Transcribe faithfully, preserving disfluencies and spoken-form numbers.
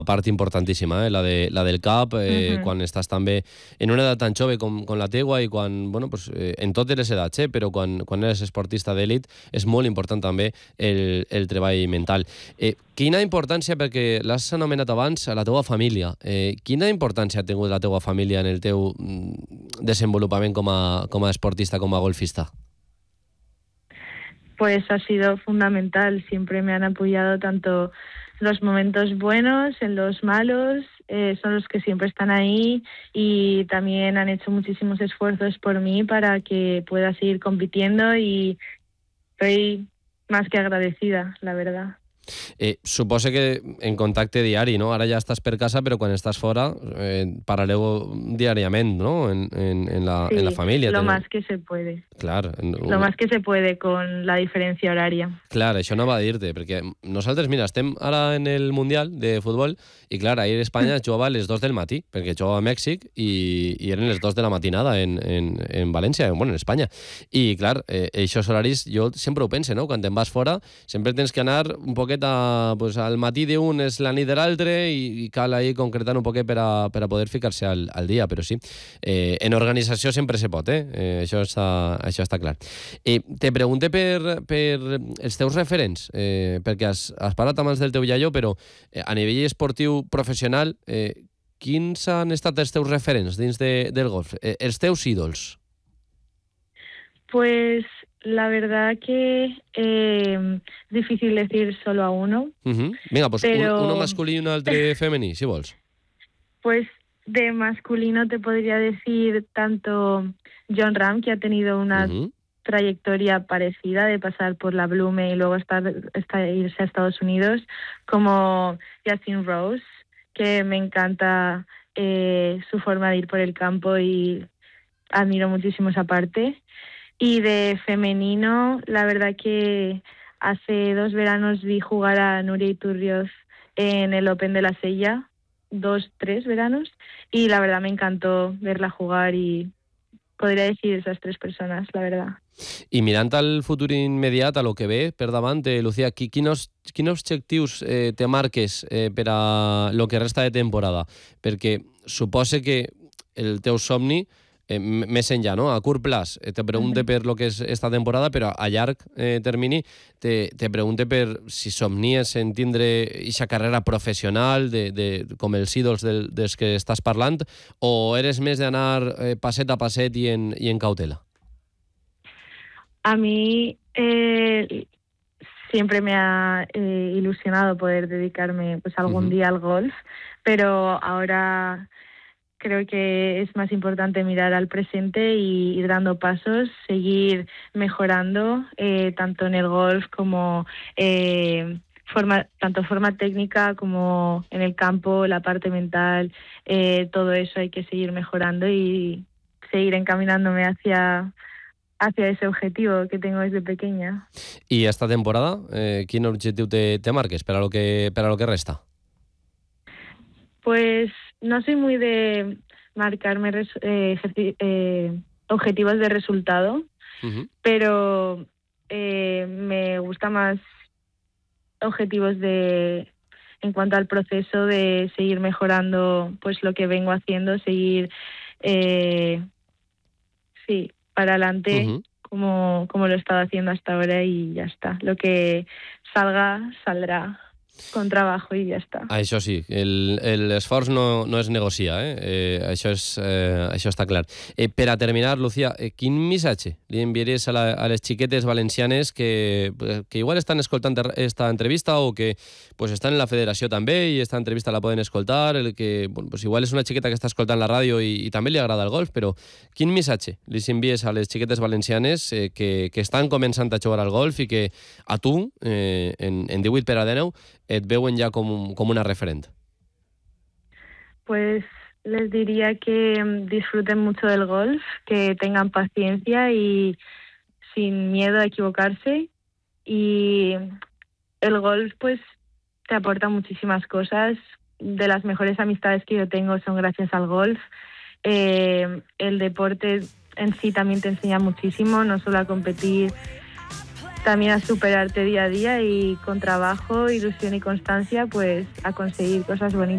part importantíssima, eh? la, de, la del cap, eh, uh-huh. quan estàs també en una edat tan jove com, com la teua i quan, bueno, pues, eh, en totes les edats, eh? però quan, quan eres esportista d'elit és molt important també el, el treball mental. Eh, quina importància, perquè l'has anomenat abans, a la teua família, eh, quina importància ha tingut la teua família en el teu desenvolupament com a, com a esportista, com a golfista? Pues ha sido fundamental, siempre me han apoyado tanto los momentos buenos, en los malos, eh, son los que siempre están ahí y también han hecho muchísimos esfuerzos por mí para que pueda seguir compitiendo y estoy más que agradecida, la verdad. Eh, suposo que en contacte diari, no? Ara ja estàs per casa, però quan estàs fora eh, parareu diàriament, ¿no? En, en, en, la, sí, en la família. lo Ten... más que se puede. Clar. En... Lo más que se puede con la diferència horària. Clar, això no va a dir-te, perquè nosaltres, mira, estem ara en el Mundial de Futbol i, clar, ahir Espanya jugava a les dos del matí, perquè jugava a Mèxic i, i eren les dos de la matinada en, en, en València, bueno, en Espanya. I, clar, eh, aquests horaris, jo sempre ho pense, no? Quan te'n vas fora, sempre tens que anar un poquet a, pues, al matí d'un és la nit de l'altre i, i cal ahir concretar un poquet per a, per a poder ficar-se al, al dia, però sí, eh, en organització sempre se pot, eh? eh això, està, això està clar. Eh, te pregunte per, per els teus referents, eh, perquè has, has parlat abans del teu iaio, però eh, a nivell esportiu professional, eh, quins han estat els teus referents dins de, del golf? Eh, els teus ídols? Pues la verdad que eh, es difícil decir solo a uno. Uh-huh. Venga, pues pero... un, uno masculino y un altre femení, si vols. Pues de masculino te podría decir tanto Jon Rahm, que ha tenido una uh-huh. trayectoria parecida de pasar por la Blume y luego estar, estar, irse a Estados Unidos, como Justin Rose, que me encanta eh, su forma de ir por el campo y admiro muchísimo esa parte. Y de femenino, la verdad que hace dos veranos vi jugar a Núria Iturrioz en el Open de la Sella, dos, tres veranos, y la verdad me encantó verla jugar y podria decir esas tres persones, la verdad. I mirant al futur immediat, a lo que ve per davant, eh, Lucía, quins, quins objectius eh, te marques eh, per a lo que resta de temporada? Perquè suposa que el teu somni Eh, més enllà, no? A curt plaç eh, te pregunte per lo que és esta temporada, però a llarg eh, termini te, te pregunte per si somnies en tindre aquesta carrera professional de, de, com els ídols del, dels que estàs parlant, o eres més d'anar eh, passet a passet i en, i en cautela? A mí eh, siempre me ha eh, ilusionado poder dedicarme pues algún uh-huh. día al golf, pero ahora creo que es más importante mirar al presente y ir dando pasos, seguir mejorando eh, tanto en el golf como eh, forma, tanto forma técnica como en el campo, la parte mental, eh, todo eso hay que seguir mejorando y seguir encaminándome hacia, hacia ese objetivo que tengo desde pequeña. ¿Y esta temporada, eh, quin objectiu te, te marques per a lo que, per a lo que resta? Pues no soy muy de marcarme res, eh, eh, objetivos de resultado, uh-huh. pero eh, me gusta más objetivos de en cuanto al proceso de seguir mejorando pues lo que vengo haciendo, seguir eh, sí, para adelante uh-huh. como, como lo he estado haciendo hasta ahora y ya está. Lo que salga, saldrá. Con trabajo i ja està. Això sí, l'esforç no, no es negocia, eh? Eh, això, és, eh, això està clar. Eh, per a terminar, Lucía, eh, quin missatge li enviaries a, la, a les xiquetes valencianes que, que igual estan escoltant esta entrevista o que pues, estan en la federació també i esta entrevista la poden escoltar, el que bueno, pues, igual és una xiqueta que està escoltant la ràdio i, i també li agrada el golf, però quin missatge li envies a les xiquetes valencianes eh, que, que estan començant a jugar al golf i que a tu, eh, en, en divuit per a dinou, et veuen ja com, com una referent? Pues les diría que disfruten mucho del golf, que tengan paciencia y sin miedo a equivocarse. Y el golf pues te aporta muchísimas cosas. De las mejores amistades que yo tengo son gracias al golf. Eh, el deporte en sí también te enseña muchísimo, no solo a competir, también a superarte día a día y con trabajo, ilusión y constancia, pues a conseguir cosas bonitas.